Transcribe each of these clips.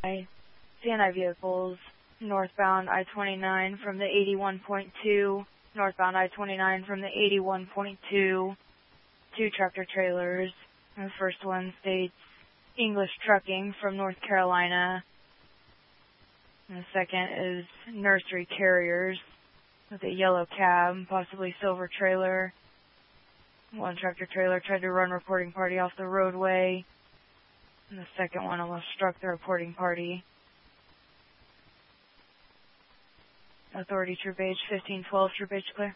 CNI vehicles, northbound I-29 from the 81.2, northbound I-29 from the 81.2, 2 tractor trailers. The first one states English Trucking from North Carolina. And the second is Nursery Carriers with a yellow cab, possibly silver trailer. One tractor trailer tried to run reporting party off the roadway, and the second one almost struck the reporting party. Authority Troop H 1512, Troop H clear.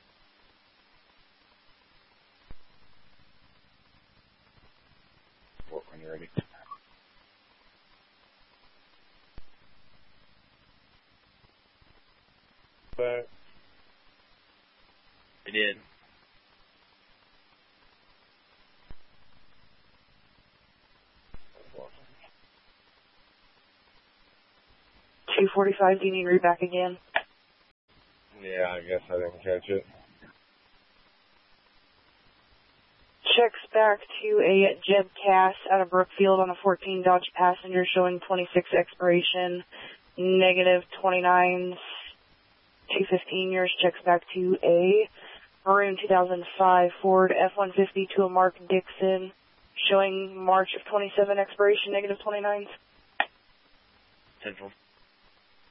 When you're ready. But I did. $245, do you need to read back again? yeah, I guess I didn't catch it. Checks back to a Jeb Cass out of Brookfield on a 14 Dodge Passenger showing 26 expiration, negative 29s, 215 years. Checks back to a Maroon 2005 Ford F-150 to a Mark Dixon showing March of 27 expiration, negative 29s. Central.